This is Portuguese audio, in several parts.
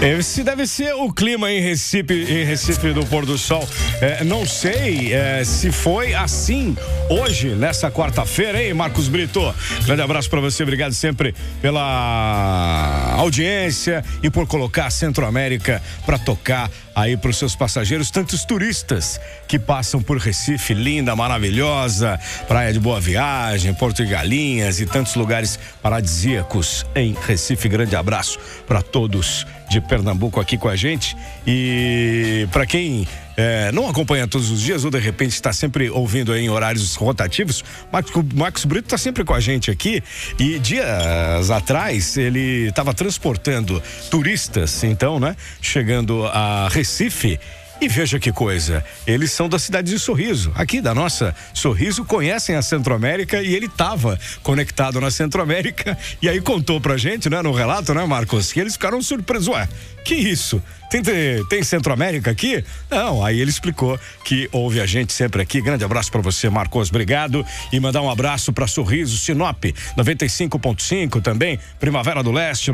Esse deve ser o clima em Recife do Pôr do Sol. Não sei se foi assim hoje, nessa quarta-feira, hein, Marcos Brito? Grande abraço pra você, obrigado sempre pela audiência e por colocar a Centro-América pra tocar aí pros seus passageiros, tantos turistas que passam por Recife, linda, maravilhosa, Praia de Boa Viagem, Porto de Galinhas e tantos lugares paradisíacos em Recife. Grande abraço pra todos de Pernambuco aqui com a gente. E para quem não acompanha todos os dias ou de repente está sempre ouvindo aí em horários rotativos, Marcos Brito está sempre com a gente aqui, e dias atrás ele estava transportando turistas, então, né, chegando a Recife. E veja que coisa, eles são da cidade de Sorriso, aqui da nossa Sorriso, conhecem a Centro-América, e ele estava conectado na Centro-América e aí contou pra gente, né, no relato, né, Marcos, que eles ficaram surpresos. Ué, que isso? Tem Centro-América aqui? Não, aí ele explicou que ouve a gente sempre aqui. Grande abraço pra você, Marcos, obrigado. E mandar um abraço pra Sorriso, Sinop 95.5 também, Primavera do Leste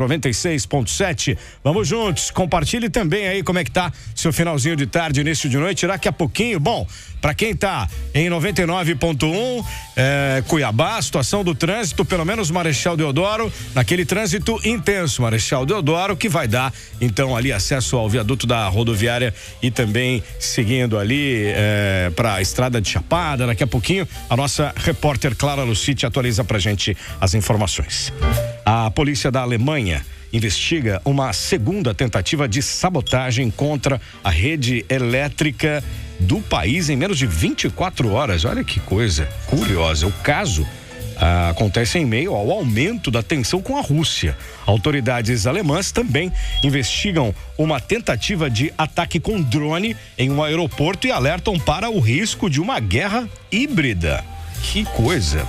96.7. Vamos juntos, compartilhe também aí como é que tá seu finalzinho de tarde, início de noite, daqui a pouquinho. Bom, pra quem tá em 99.1, Cuiabá, situação do trânsito, pelo menos Marechal Deodoro, naquele trânsito intenso, Marechal Deodoro, que vai dar, então, ali acesso ao viaduto da rodoviária e também seguindo ali para a estrada de Chapada. Daqui a pouquinho a nossa repórter Clara Lucite atualiza pra gente as informações. A polícia da Alemanha investiga uma segunda tentativa de sabotagem contra a rede elétrica do país em menos de 24 horas. Olha que coisa curiosa. O caso acontece em meio ao aumento da tensão com a Rússia. Autoridades alemãs também investigam uma tentativa de ataque com drone em um aeroporto e alertam para o risco de uma guerra híbrida. Que coisa!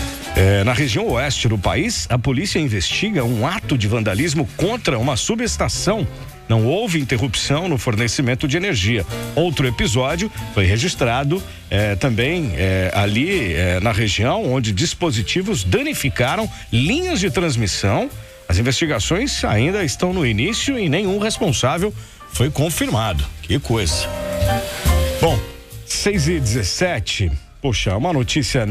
Na região oeste do país, a polícia investiga um ato de vandalismo contra uma subestação. Não houve interrupção no fornecimento de energia. Outro episódio foi registrado também ali na região, onde dispositivos danificaram linhas de transmissão. As investigações ainda estão no início e nenhum responsável foi confirmado. Que coisa. Bom, 6h17, poxa, uma notícia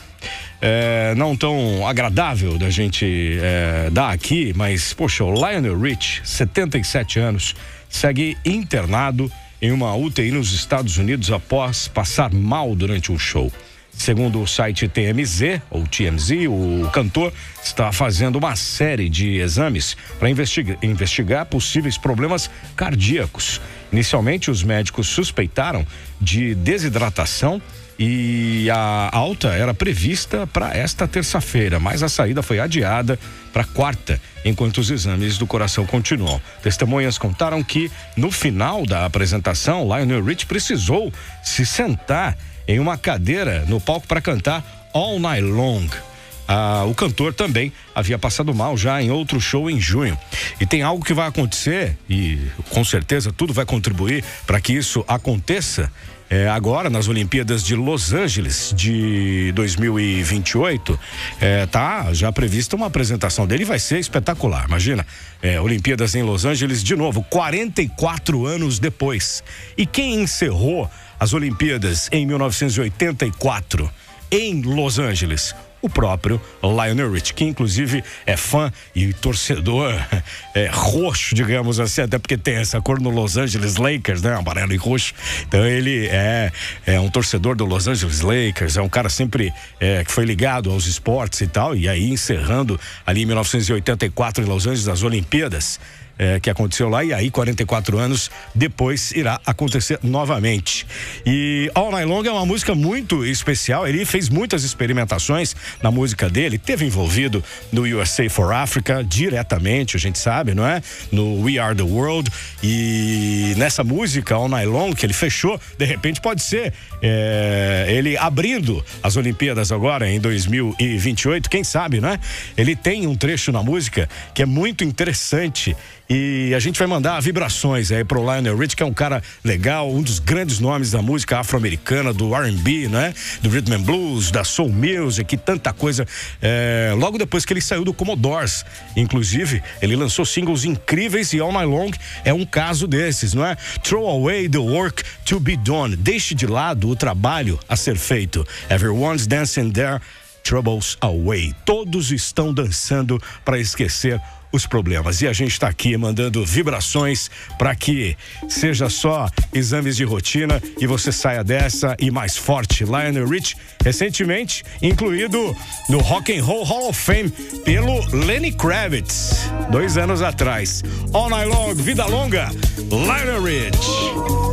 não tão agradável da gente dar aqui, mas, poxa, o Lionel Rich, 77 anos, segue internado em uma UTI nos Estados Unidos após passar mal durante um show. Segundo o site TMZ, ou TMZ, o cantor está fazendo uma série de exames para investigar possíveis problemas cardíacos. Inicialmente, os médicos suspeitaram de desidratação e a alta era prevista para esta terça-feira, mas a saída foi adiada para quarta, enquanto os exames do coração continuam. Testemunhas contaram que, no final da apresentação, Lionel Rich precisou se sentar em uma cadeira no palco para cantar All Night Long. O cantor também havia passado mal já em outro show em junho. E tem algo que vai acontecer, e com certeza tudo vai contribuir para que isso aconteça. Agora, nas Olimpíadas de Los Angeles de 2028, tá já prevista uma apresentação dele, vai ser espetacular. Imagina, Olimpíadas em Los Angeles de novo, 44 anos depois. E quem encerrou as Olimpíadas em 1984 em Los Angeles? O próprio Lionel Rich, que inclusive é fã e torcedor roxo, digamos assim, até porque tem essa cor no Los Angeles Lakers, né? Amarelo e roxo. Então ele é um torcedor do Los Angeles Lakers, é um cara sempre que foi ligado aos esportes e tal, e aí encerrando ali em 1984 em Los Angeles as Olimpíadas, que aconteceu lá, e aí 44 anos depois irá acontecer novamente. E All Night Long é uma música muito especial. Ele fez muitas experimentações na música dele, teve envolvido no USA for Africa diretamente, a gente sabe, não é? No We Are the World, e nessa música All Night Long que ele fechou, de repente pode ser ele abrindo as Olimpíadas agora em 2028, quem sabe, né? Ele tem um trecho na música que é muito interessante E a gente vai mandar vibrações aí pro Lionel Rich, que é um cara legal, um dos grandes nomes da música afro-americana, do R&B, né? Do Rhythm and Blues, da Soul Music, tanta coisa. Logo depois que ele saiu do Commodores, inclusive, ele lançou singles incríveis e All Night Long é um caso desses, não é? Throw away the work to be done. Deixe de lado o trabalho a ser feito. Everyone's dancing their troubles away. Todos estão dançando para esquecer os problemas. E a gente está aqui mandando vibrações para que seja só exames de rotina e você saia dessa e mais forte. Lionel Rich, recentemente incluído no Rock and Roll Hall of Fame pelo Lenny Kravitz, 2 anos atrás. All Night Long, vida longa, Lionel Rich.